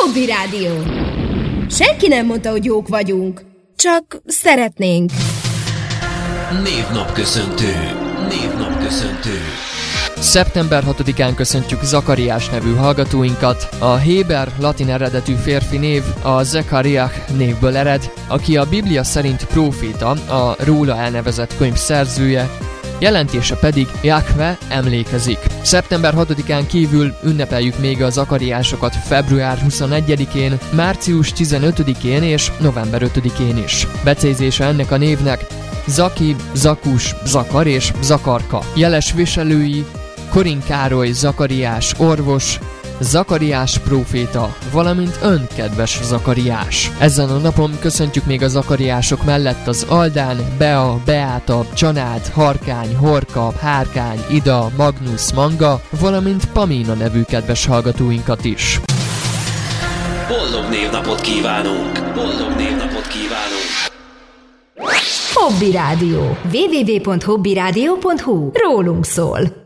Hobby Rádió. Senki nem mondta, hogy jók vagyunk. Csak szeretnénk. Névnapköszöntő. Szeptember 6-án köszöntjük Zakariás nevű hallgatóinkat. A héber latin eredetű férfi név a Zekariah névből ered, aki a Biblia szerint próféta, a róla elnevezett könyv szerzője, jelentése pedig Jahve emlékezik. Szeptember 6-án kívül ünnepeljük még a zakariásokat február 21-én, március 15-én és november 5-én is. Becézése ennek a névnek Zaki, Zakus, Zakar és Zakarka. Jeles viselői Korin Károly Zakariás orvos, Zakariás próféta, valamint ön, kedves Zakariás. Ezen a napon köszöntjük még a zakariások mellett az Aldán, Bea, Beáta, Csanád, Harkány, Horka, Hárkány, Ida, Magnus, Manga, valamint Pamina nevű kedves hallgatóinkat is. Boldog névnapot kívánunk! Hobby Rádió. www.hobbyradio.hu. Rólunk szól.